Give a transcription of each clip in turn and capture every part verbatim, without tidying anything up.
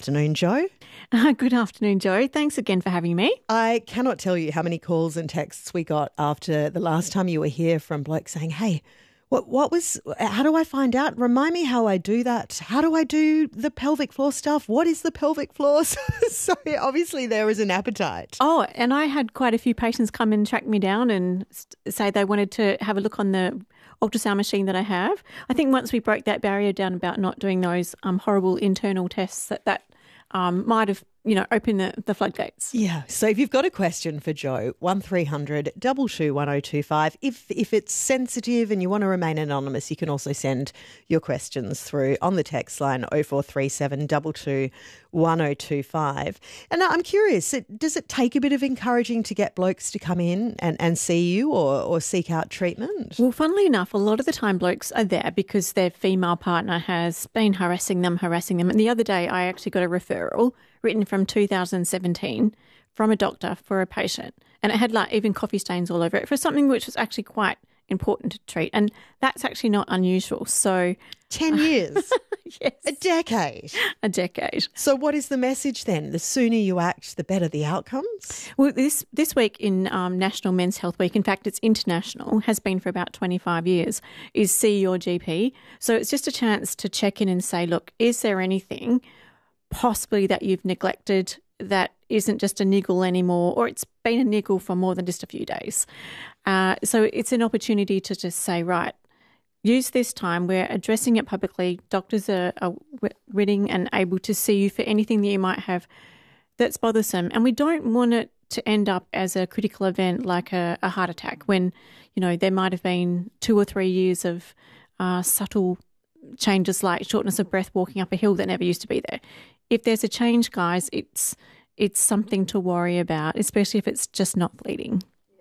afternoon, Jo. Uh, good afternoon, Jo. Thanks again for having me. I cannot tell you how many calls and texts we got after the last time you were here from blokes saying, hey, what what was, how do I find out? Remind me how I do that. How do I do the pelvic floor stuff? What is the pelvic floor? So obviously there is an appetite. Oh, and I had quite a few patients come and track me down and say they wanted to have a look on the ultrasound machine that I have. I think once we broke that barrier down about not doing those um, horrible internal tests, that that um, might have, you know, opened the, the floodgates. Yeah. So if you've got a question for Jo, one three hundred two two one oh two five. If if it's sensitive and you want to remain anonymous, you can also send your questions through on the text line oh four three seven two two one oh two five. And I'm curious, does it take a bit of encouraging to get blokes to come in and, and see you or, or seek out treatment? Well, funnily enough, a lot of the time blokes are there because their female partner has been harassing them, harassing them. And the other day I actually got a referral written from two thousand seventeen from a doctor for a patient. And it had like even coffee stains all over it for something which was actually quite important to treat. And that's actually not unusual. So ten years? Yes. A decade? A decade. So what is the message then? The sooner you act, the better the outcomes? Well, this this week in um, National Men's Health Week, in fact, it's international, has been for about twenty-five years, is see your G P. So it's just a chance to check in and say, look, is there anything possibly that you've neglected that isn't just a niggle anymore, or it's been a niggle for more than just a few days. Uh, so it's an opportunity to just say, right, use this time. We're addressing it publicly. Doctors are, are willing and able to see you for anything that you might have that's bothersome. And we don't want it to end up as a critical event like a, a heart attack when, you know, there might have been two or three years of uh, subtle changes like shortness of breath walking up a hill that never used to be there. If there's a change, guys, it's it's something to worry about, especially if it's just not bleeding.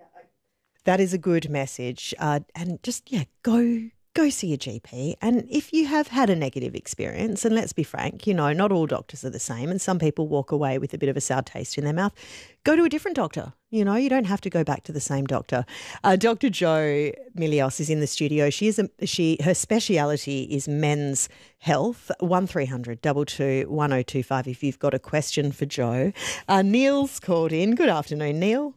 That is a good message. Uh, and just, yeah, go go see a G P. And if you have had a negative experience, and let's be frank, you know, not all doctors are the same and some people walk away with a bit of a sour taste in their mouth, go to a different doctor. You know, you don't have to go back to the same doctor. Uh, Doctor Jo Milios is in the studio. She is a, she her speciality is men's health. one three hundred two two one oh two five if you've got a question for Jo. Uh, Neil's called in. Good afternoon, Neil.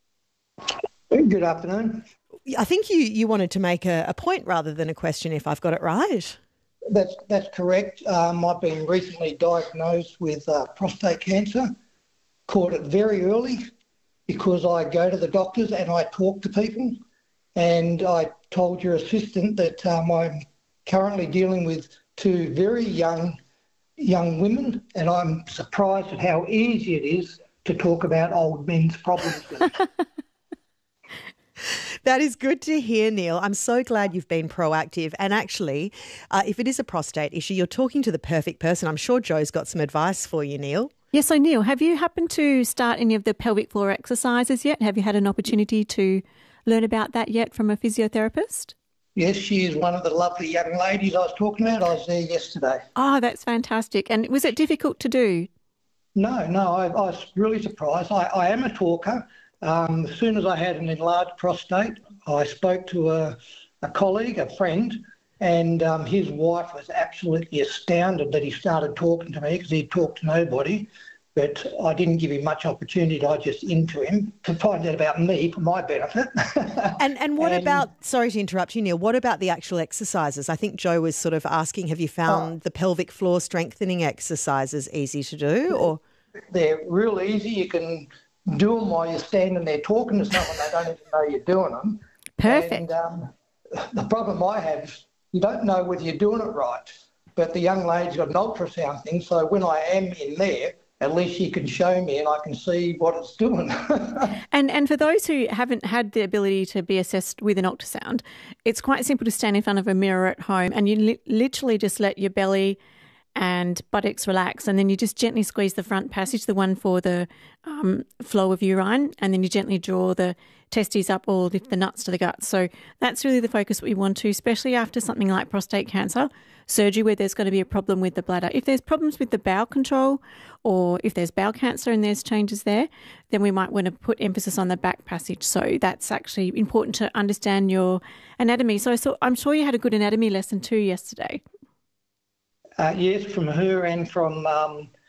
Good afternoon. I think you, you wanted to make a, a point rather than a question, if I've got it right. That's that's correct. Um, I've been recently diagnosed with uh, prostate cancer. Caught it very early because I go to the doctors and I talk to people. And I told your assistant that um, I'm currently dealing with two very young young women, and I'm surprised at how easy it is to talk about old men's problems with. That is good to hear, Neil. I'm so glad you've been proactive. And actually, uh, if it is a prostate issue, you're talking to the perfect person. I'm sure Jo's got some advice for you, Neil. Yes, so Neil, have you happened to start any of the pelvic floor exercises yet? Have you had an opportunity to learn about that yet from a physiotherapist? Yes, she is one of the lovely young ladies I was talking about. I was there yesterday. Oh, that's fantastic. And was it difficult to do? No, no, I, I was really surprised. I, I am a talker. Um, as soon as I had an enlarged prostate, I spoke to a, a colleague, a friend, and um, his wife was absolutely astounded that he started talking to me because he'd talked to nobody. But I didn't give him much opportunity. I just into him to find out about me for my benefit. and and what and, about, sorry to interrupt you, Neil, what about the actual exercises? I think Jo was sort of asking, have you found oh, the pelvic floor strengthening exercises easy to do? Or they're real easy. You can do them while you're standing there talking to someone. They don't even know you're doing them. Perfect. And um, the problem I have is you don't know whether you're doing it right. But the young lady's got an ultrasound thing, so when I am in there, at least she can show me and I can see what it's doing. and and for those who haven't had the ability to be assessed with an ultrasound, it's quite simple to stand in front of a mirror at home and you li- literally just let your belly and buttocks relax, and then you just gently squeeze the front passage, the one for the um, flow of urine, and then you gently draw the testes up or lift the nuts to the gut. So that's really the focus we want to, especially after something like prostate cancer surgery where there's going to be a problem with the bladder. If there's problems with the bowel control or if there's bowel cancer and there's changes there, then we might want to put emphasis on the back passage. So that's actually important to understand your anatomy. So I saw, I'm sure you had a good anatomy lesson too yesterday. Uh, yes, from her and from um,